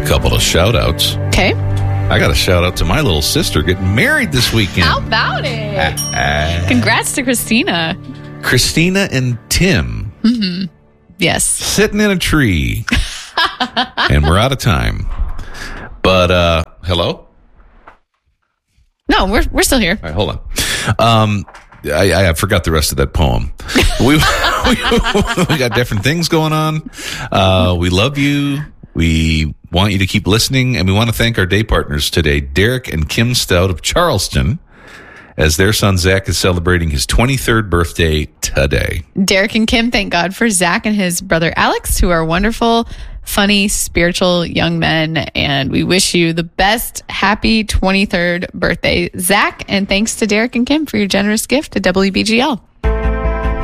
a couple of shout outs. Okay. I got a shout out to my little sister getting married this weekend. How about it? Congrats to Christina. Christina and Tim. Mm-hmm. Yes. Sitting in a tree. And we're out of time. But, hello? No, we're still here. All right, hold on. I forgot the rest of that poem. We got different things going on. We love you. We want you to keep listening, and we want to thank our day partners today, Derek and Kim Stout of Charleston, as their son Zach is celebrating his 23rd birthday today. Derek and Kim, thank God for Zach and his brother Alex, who are wonderful, funny, spiritual young men, and we wish you the best happy 23rd birthday, Zach, and thanks to Derek and Kim for your generous gift to WBGL.